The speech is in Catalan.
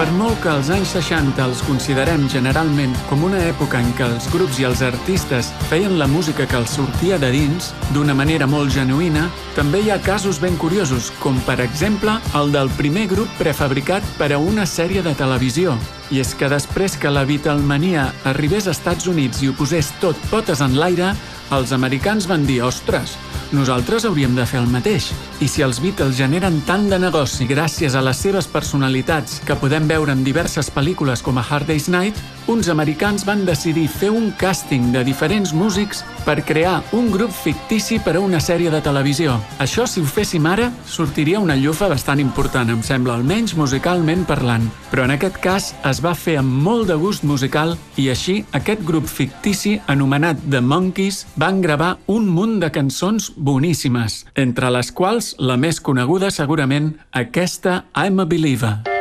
Per molt que els anys 60 els considerem generalment com una època en què els grups i els artistes feien la música que els sortia de dins, d'una manera molt genuïna, també hi ha casos ben curiosos, com per exemple el del primer grup prefabricat per a una sèrie de televisió. I és que després que la Beatlemania arribés als Estats Units i ho posés tot potes en l'aire, els americans van dir, ostres, nosaltres hauríem de fer el mateix. I si els Beatles generen tant de negoci gràcies a les seves personalitats que podem veure en diverses pel·lícules com a Hard Day's Night, uns americans van decidir fer un càsting de diferents músics per crear un grup fictici per a una sèrie de televisió. Això, si ho féssim ara, sortiria una llufa bastant important, em sembla, almenys musicalment parlant. Però en aquest cas es va fer amb molt de gust musical i així aquest grup fictici anomenat The Monkees van gravar un munt de cançons boníssimes, entre les quals la més coneguda segurament aquesta I'm a Believer.